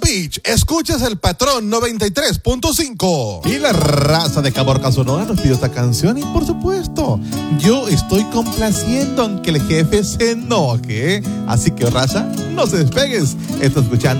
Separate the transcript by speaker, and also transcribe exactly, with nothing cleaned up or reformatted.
Speaker 1: Beach, escuchas el Patrón noventa y tres punto cinco.
Speaker 2: Y la raza de Caborca Sonora nos pidió esta canción y por supuesto, yo estoy complaciendo aunque el jefe se enoje. Así que raza, no se despegues. Estás escuchando